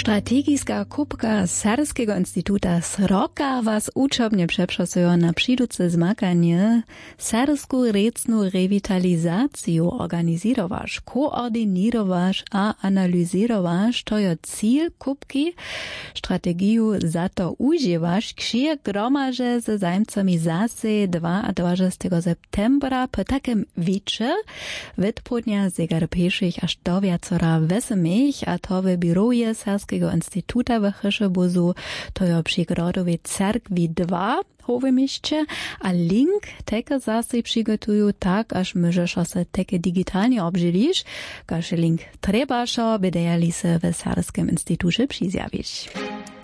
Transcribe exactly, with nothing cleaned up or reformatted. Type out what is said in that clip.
Strategiska kubka Serbskiego Instytuta Sroka was uczobnie przeprasują na przyjduce zmakanie serbską recną rewitalizację organizować, koordynować a analizować, to je cel kubki, strategię za to używać, księ gromarze ze zajmcami zase dwudziestego drugiego septembra po takim wieczer wytpudnia zegar pieszych aż do wiecora wesemich, a to w biuruje Serbskiego Instytuta w Chyszebuzu, to je przy Grodowej Cerkwi dwa w mieście, a link teke zase przygotują tak, aż możesz się teke digitalnie obżylisz, każ link trebašo, by dejali se w Serbskim Instytucie przyzjawić.